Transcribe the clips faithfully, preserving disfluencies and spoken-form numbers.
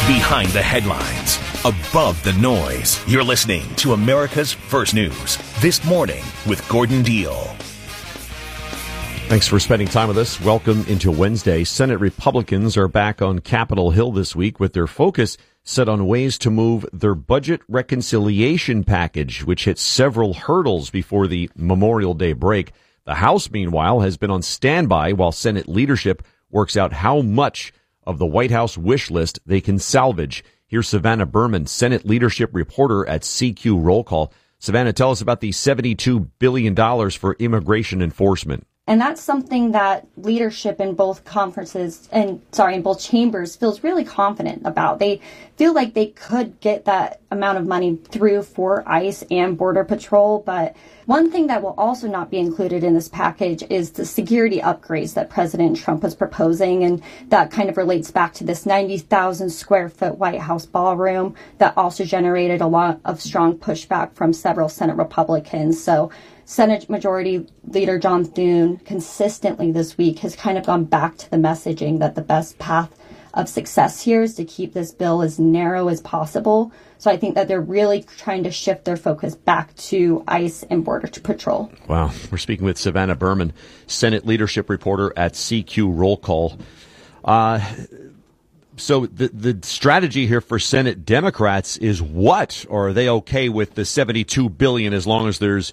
Behind the headlines, above the noise, you're listening to America's First News. This Morning with Gordon Deal. Thanks for spending time with us. Welcome into Wednesday. Senate Republicans are back on Capitol Hill this week with their focus set on ways to move their budget reconciliation package, which hit several hurdles before the Memorial Day break. The House, meanwhile, has been on standby while Senate leadership works out how much of the White House wish list they can salvage. Here's Savannah Berman, Senate leadership reporter at C Q Roll Call. Savannah, tell us about the seventy-two billion dollars for immigration enforcement. And that's something that leadership in both conferences and, sorry, in both chambers feels really confident about. They feel like they could get that amount of money through for ICE and Border Patrol. But one thing that will also not be included in this package is the security upgrades that President Trump was proposing. And that kind of relates back to this ninety thousand square foot White House ballroom that also generated a lot of strong pushback from several Senate Republicans. So Senate Majority Leader John Thune consistently this week has kind of gone back to the messaging that the best path of success here is to keep this bill as narrow as possible. So I think that they're really trying to shift their focus back to ICE and Border Patrol. Wow. We're speaking with Savannah Berman, Senate leadership reporter at C Q Roll Call. Uh, so the the strategy here for Senate Democrats is what? Or are they okay with the seventy-two billion dollars as long as there's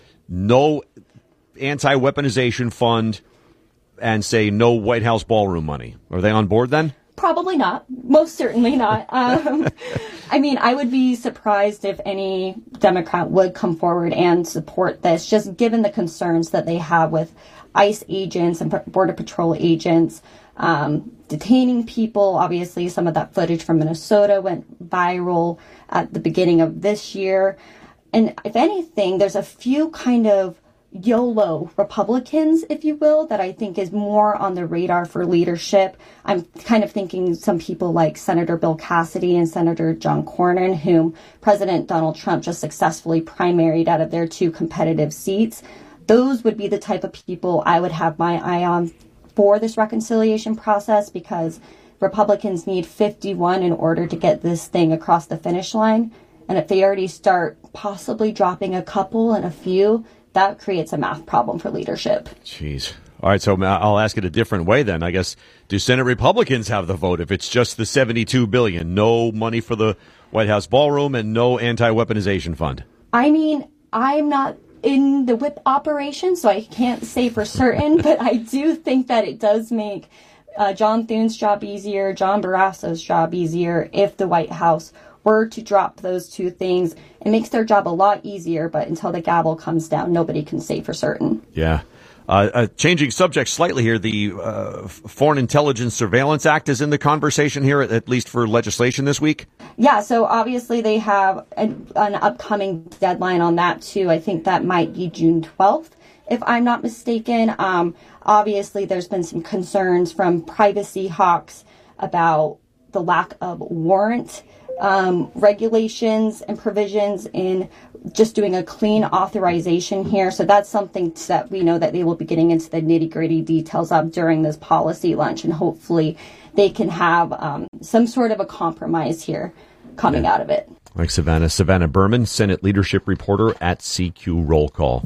no anti-weaponization fund and say no White House ballroom money? Are they on board then? Probably not. Most certainly not. Um, I mean, I would be surprised if any Democrat would come forward and support this, just given the concerns that they have with ICE agents and Border Patrol agents um, detaining people. Obviously, some of that footage from Minnesota went viral at the beginning of this year. And if anything, there's a few kind of YOLO Republicans, if you will, that I think is more on the radar for leadership. I'm kind of thinking some people like Senator Bill Cassidy and Senator John Cornyn, whom President Donald Trump just successfully primaried out of their two competitive seats. Those would be the type of people I would have my eye on for this reconciliation process, because Republicans need fifty-one in order to get this thing across the finish line. And if they already start possibly dropping a couple and a few, that creates a math problem for leadership. Jeez. All right, so I'll ask it a different way then. I guess, do Senate Republicans have the vote if it's just the seventy-two billion dollars, no money for the White House ballroom and no anti-weaponization fund? I mean, I'm not in the whip operation, so I can't say for certain, but I do think that it does make uh, John Thune's job easier, John Barrasso's job easier if the White House were to drop those two things. It makes their job a lot easier, but until the gavel comes down, nobody can say for certain. Yeah. Uh, uh, changing subject slightly here, the uh, Foreign Intelligence Surveillance Act is in the conversation here, at least for legislation this week. Yeah, so obviously they have an, an upcoming deadline on that, too. I think that might be June twelfth, if I'm not mistaken. Um, obviously, there's been some concerns from privacy hawks about the lack of warrant Um, regulations and provisions in just doing a clean authorization here. So that's something that we know that they will be getting into the nitty-gritty details of during this policy lunch, and hopefully they can have um, some sort of a compromise here coming yeah. out of it. Thanks, Savannah. Savannah Berman, Senate leadership reporter at C Q Roll Call.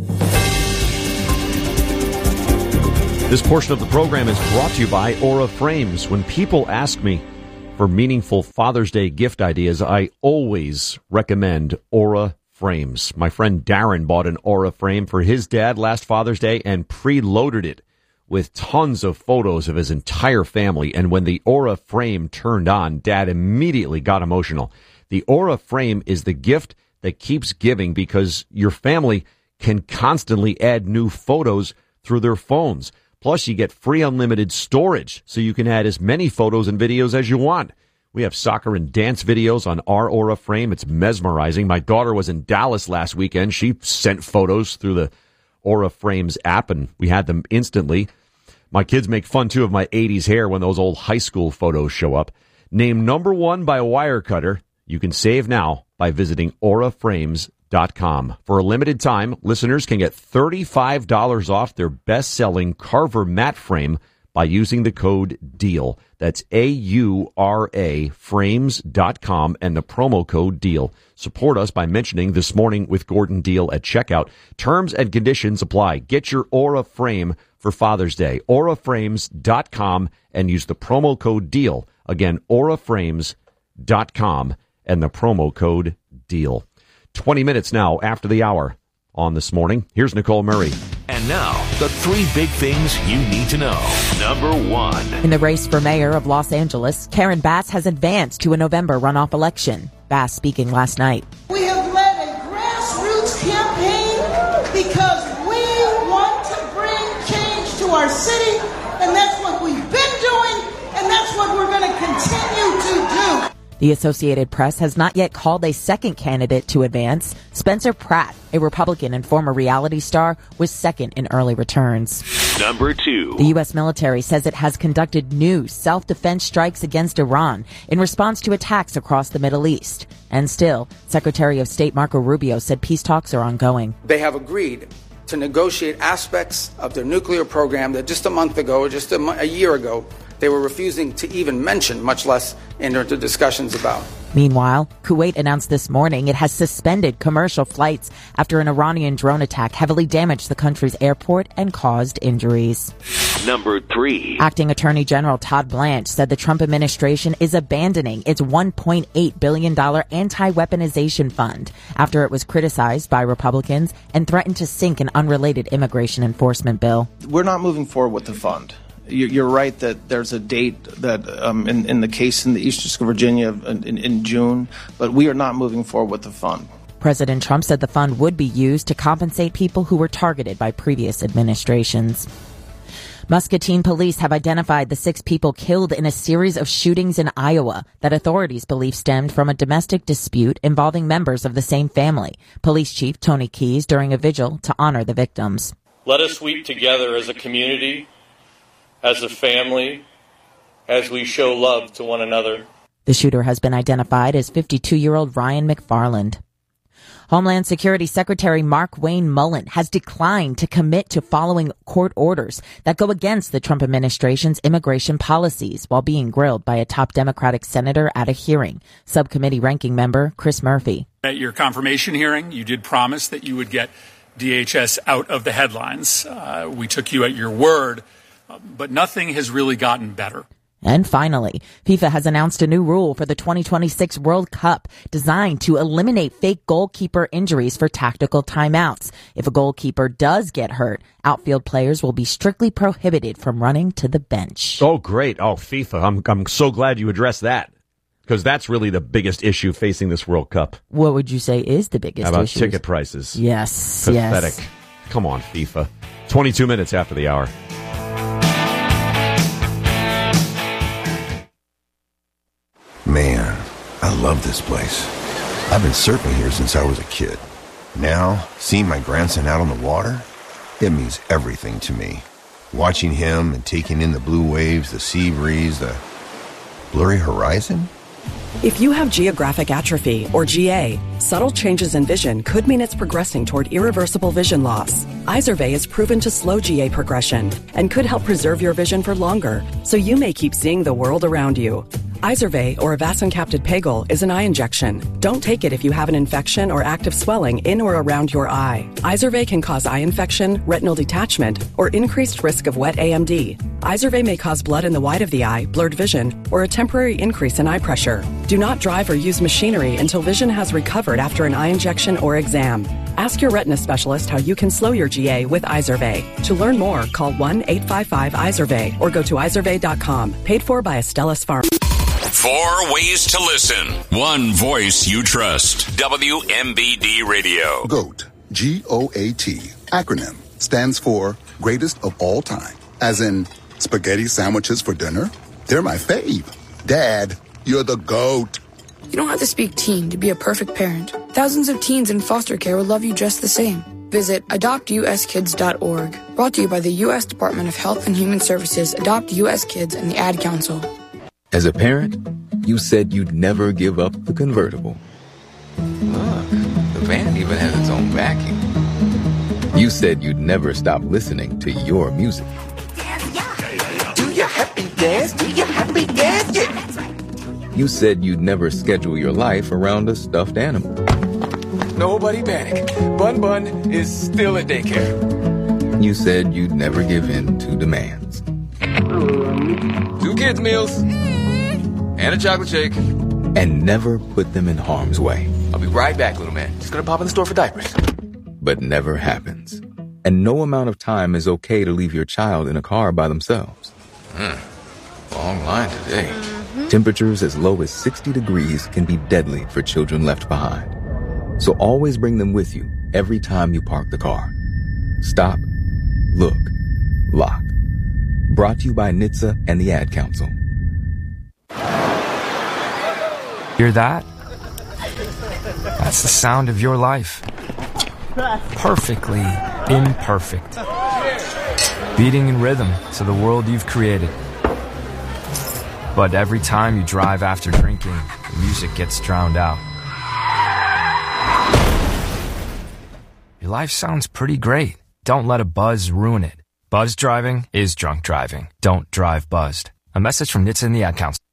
This portion of the program is brought to you by Aura Frames. When people ask me for meaningful Father's Day gift ideas, I always recommend Aura Frames. My friend Darren bought an Aura frame for his dad last Father's Day and preloaded it with tons of photos of his entire family. And when the Aura frame turned on, Dad immediately got emotional. The Aura frame is the gift that keeps giving, because your family can constantly add new photos through their phones. Plus, you get free unlimited storage, so you can add as many photos and videos as you want. We have soccer and dance videos on our Aura frame. It's mesmerizing. My daughter was in Dallas last weekend. She sent photos through the Aura Frames app, and we had them instantly. My kids make fun, too, of my eighties hair when those old high school photos show up. Named number one by Wirecutter. You can save now by visiting aura frames dot com. For a limited time, listeners can get thirty-five dollars off their best-selling Carver matte frame by using the code DEAL. That's A U R A frames dot com and the promo code DEAL. Support us by mentioning This Morning with Gordon Deal at checkout. Terms and conditions apply. Get your Aura frame for Father's Day. aura frames dot com and use the promo code DEAL. Again, aura frames dot com and the promo code DEAL. twenty minutes now after the hour on This Morning. Here's Nicole Murray. And now, the three big things you need to know. Number one. In the race for mayor of Los Angeles, Karen Bass has advanced to a November runoff election. Bass speaking last night. We have led a grassroots campaign because we want to bring change to our city, and that's what we've been doing, and that's what we're going to continue to do. The Associated Press has not yet called a second candidate to advance. Spencer Pratt, a Republican and former reality star, was second in early returns. Number two. The U S military says it has conducted new self-defense strikes against Iran in response to attacks across the Middle East. And still, Secretary of State Marco Rubio said peace talks are ongoing. They have agreed to negotiate aspects of their nuclear program that just a month ago, or just a, mo- a year ago, they were refusing to even mention, much less enter into discussions about. Meanwhile, Kuwait announced this morning it has suspended commercial flights after an Iranian drone attack heavily damaged the country's airport and caused injuries. Number three. Acting Attorney General Todd Blanche said the Trump administration is abandoning its one point eight billion dollars anti-weaponization fund after it was criticized by Republicans and threatened to sink an unrelated immigration enforcement bill. We're not moving forward with the fund. You're right that there's a date that um, in, in the case in the Eastern District of Virginia in, in June, but we are not moving forward with the fund. President Trump said the fund would be used to compensate people who were targeted by previous administrations. Muscatine police have identified the six people killed in a series of shootings in Iowa that authorities believe stemmed from a domestic dispute involving members of the same family. Police Chief Tony Keyes during a vigil to honor the victims. Let us weep together as a community, as a family, as we show love to one another. The shooter has been identified as fifty-two-year-old Ryan McFarland. Homeland Security Secretary Mark Wayne Mullen has declined to commit to following court orders that go against the Trump administration's immigration policies while being grilled by a top Democratic senator at a hearing. Subcommittee ranking member Chris Murphy. At your confirmation hearing, you did promise that you would get D H S out of the headlines. Uh, we took you at your word. But nothing has really gotten better. And finally, FIFA has announced a new rule for the twenty twenty-six World Cup designed to eliminate fake goalkeeper injuries for tactical timeouts. If a goalkeeper does get hurt, outfield players will be strictly prohibited from running to the bench. Oh, great. Oh, FIFA. I'm I'm so glad you addressed that, because that's really the biggest issue facing this World Cup. What would you say is the biggest issue? How about issues? Ticket prices? Yes, Pathetic. yes. Come on, FIFA. twenty-two minutes after the hour. Man, I love this place. I've been surfing here since I was a kid. Now, seeing my grandson out on the water, it means everything to me. Watching him and taking in the blue waves, the sea breeze, the blurry horizon. If you have geographic atrophy, or G A, subtle changes in vision could mean it's progressing toward irreversible vision loss. Izervay is proven to slow G A progression and could help preserve your vision for longer, so you may keep seeing the world around you. Izervay, or avacincaptad pegol, is an eye injection. Don't take it if you have an infection or active swelling in or around your eye. Izervay can cause eye infection, retinal detachment, or increased risk of wet A M D. Izervay may cause blood in the white of the eye, blurred vision, or a temporary increase in eye pressure. Do not drive or use machinery until vision has recovered after an eye injection or exam. Ask your retina specialist how you can slow your G A with Izervay. To learn more, call one eight five five Izervay or go to izervay dot com. Paid for by Astellas Pharma. Four ways to listen. One voice you trust. W M B D Radio. GOAT. G O A T. Acronym. Stands for greatest of all time. As in spaghetti sandwiches for dinner? They're my fave. Dad, you're the GOAT. You don't have to speak teen to be a perfect parent. Thousands of teens in foster care will love you just the same. Visit adopt u s kids dot org. Brought to you by the U S Department of Health and Human Services, Adopt U S Kids, and the Ad Council. As a parent, you said you'd never give up the convertible. Look, the van even has its own backing. You said you'd never stop listening to your music. Do dance to your happy dance. Yeah. You said you'd never schedule your life around a stuffed animal. Nobody panic. Bun Bun is still at daycare. You said you'd never give in to demands. Two kids' meals. And a chocolate shake. And never put them in harm's way. I'll be right back, little man. Just gonna pop in the store for diapers. But never happens. And no amount of time is okay to leave your child in a car by themselves. Hmm. Long line today. Mm-hmm. Temperatures as low as sixty degrees can be deadly for children left behind. So always bring them with you every time you park the car. Stop, look, lock. Brought to you by N H T S A and the Ad Council. Hear that? That's the sound of your life. Perfectly imperfect. Beating in rhythm to the world you've created. But every time you drive after drinking, the music gets drowned out. Your life sounds pretty great. Don't let a buzz ruin it. Buzz driving is drunk driving. Don't drive buzzed. A message from N H T S A and the Ad Council.